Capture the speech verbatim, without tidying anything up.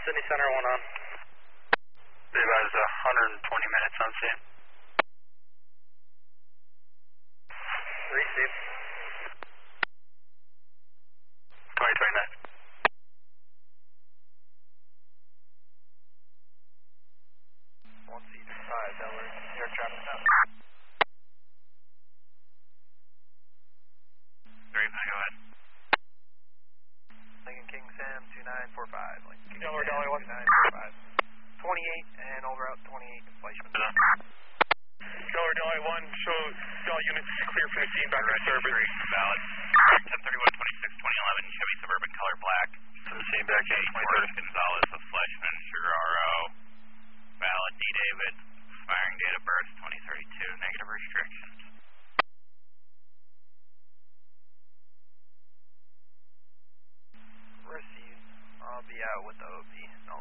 Sydney Center, one on. They advised one hundred twenty minutes on scene. Receive. twenty twenty-nine. one C five, Delaware, air traffic now. Three, go ahead. Lincoln King Sam, two nine four five. Lincoln King Delaware, Sam, Delaware, two nine four five. twenty-eight and over out twenty-eight, Fleischman. Delaware, Delaware one, show all units clear for the scene back in service. Valid. ten thirty-one twenty-six twenty eleven Chevy Suburban color black. From the scene back in Forrest Gonzalez of Fleischman, Sugar R O. Valid D. David. Expiring date of birth twenty thirty-two. Negative restrictions. Receive. I'll be out with the O P. No